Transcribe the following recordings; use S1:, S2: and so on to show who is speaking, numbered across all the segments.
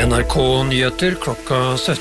S1: NRK Nyheter klokka 17.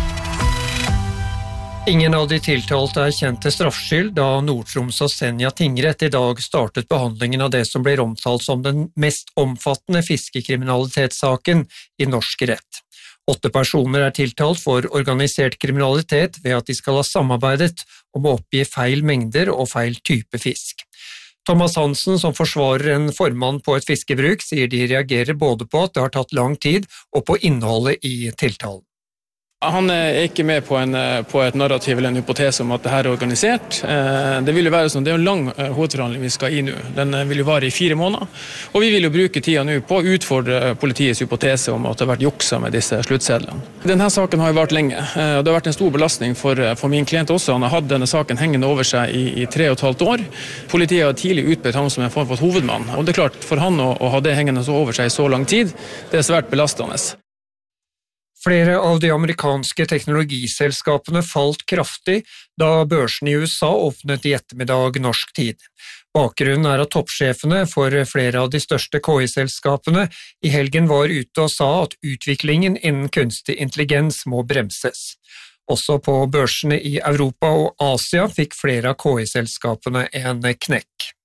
S1: Ingen av de tiltalte kjent til straffskyld da Nord-Troms og Senja tingrett I dag startet behandlingen av det som blir omtalt som den mest omfattende fiskekriminalitetssaken I norsk rett. 8 personer tiltalt for organisert kriminalitet ved at de skal ha samarbeidet om å oppgi feil mengder og feil type fisk. Thomas Hansen, som forsvarer en formann på et fiskebruk, sier de reagerer både på at det har tatt lang tid og på innholdet I tiltalen.
S2: Han ikke med på et narrativ eller en hypotese om at det her organisert. Det vil jo være sånn, det en lang hovedforhandling vi skal I nå. Den vil jo vare I 4 måneder, og vi vil jo bruke tida nå på å utfordre politiets hypotese om at det har vært juksa med disse sluttsedlene. Denne saken har jo vært lenge, og det har vært en stor belastning for min klient også. Han har hatt denne saken hengende over seg I 3,5 år. Politiet har tidlig utbedt ham som en form for hovedmann, og det klart, for han å ha det hengende over seg I så lang tid, det svært belastende.
S1: Flere av de amerikanske teknologiselskapene falt kraftig da børsen I USA åpnet I ettermiddag norsk tid. Bakgrunnen at toppsjefene for flere av de største KI-selskapene I helgen var ute og sa at utviklingen innen kunstig intelligens må bremses. Også på børsene I Europa og Asia fikk flere av KI-selskapene en knekk.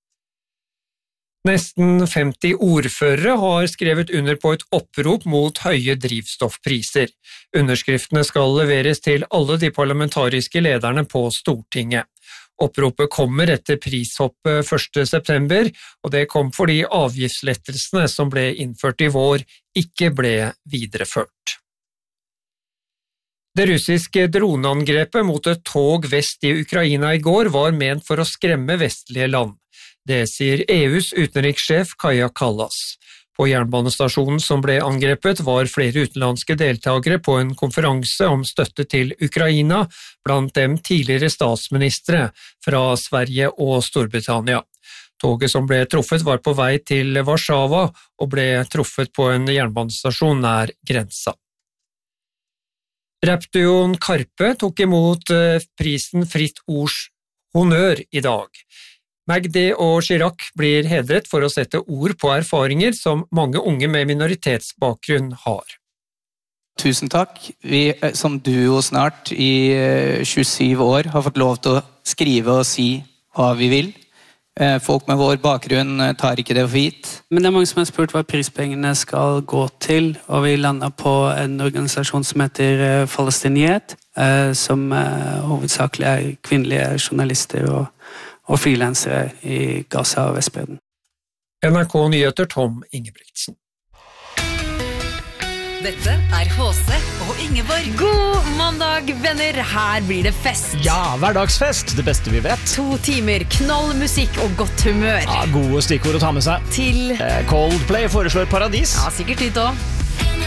S1: Nesten 50 ordførere har skrevet under på et opprop mot høye drivstoffpriser. Underskriftene skal leveres til alle de parlamentariske lederne på Stortinget. Oppropet kommer etter prishoppet 1. september, og det kom fordi avgiftslettelsene som ble innført I vår ikke ble videreført. Det russiske droneangrepet mot et tog vest I Ukraina I går var ment for å skremme vestlige land. Det sier EUs utenrikssjef Kaja Kallas. På jernbanestasjonen som ble angrepet var flere utenlandske deltagere på en konferanse om støtte til Ukraina, blant dem tidligere statsministre fra Sverige og Storbritannia. Toget som ble truffet var på vei til Warszawa og ble truffet på en jernbanestasjon nær grensa. Rappduoen Karpe tok imot prisen Fritt Ords Honnør I dag. Magdi og Chirac blir hedret for å sette ord på erfaringer som mange unge med minoritetsbakgrunn har.
S3: Tusen takk. Vi som duo snart I 27 år har fått lov til å skrive og si hva vi vil. Folk med vår bakgrunn tar ikke det for gitt.
S4: Men det mange som har spurt hva prispengene skal gå til, og vi lander på en organisasjon som heter Palestiniet, som hovedsakelig kvinnelige journalister og frilansere I Gaza og Vestbredden.
S1: NRK Nyheter Tom Ingebrigtsen.
S5: Dette HC og Ingeborg.
S6: God mandag, venner. Her blir det fest.
S7: Ja, hverdagsfest. Det beste vi vet.
S6: 2 timer, knall musikk og godt humør.
S7: Ja, gode stikkord å ta med seg.
S6: Til
S7: Coldplay foreslår Paradis.
S6: Ja, sikkert dit også.